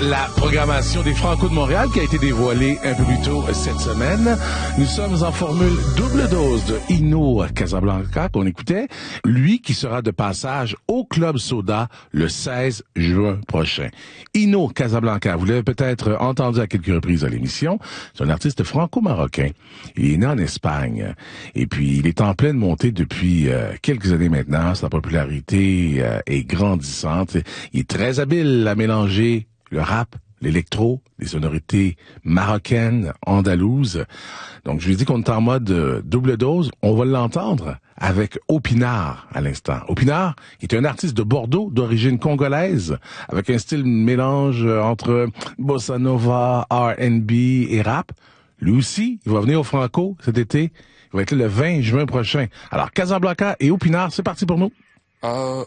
la programmation des Franco de Montréal qui a été dévoilée un peu plus tôt cette semaine. Nous sommes en formule double dose de Hino Casablanca qu'on écoutait. Lui qui sera de passage au Club Soda le 16 juin prochain. Hino Casablanca, vous l'avez peut-être entendu à quelques reprises à l'émission. C'est un artiste franco-marocain. Il est né en Espagne. Et puis, il est en pleine montée depuis quelques années maintenant. Sa popularité est grandissante. Il est très habile à mélanger le rap, l'électro, les sonorités marocaines, andalouses. Donc, je lui ai dit qu'on est en mode double dose. On va l'entendre avec Opinard à l'instant. Opinard est un artiste de Bordeaux d'origine congolaise avec un style mélange entre bossa nova, R&B et rap. Lui aussi, il va venir au Franco cet été. Il va être là le 20 juin prochain. Alors, Casablanca et Opinard, c'est parti pour nous.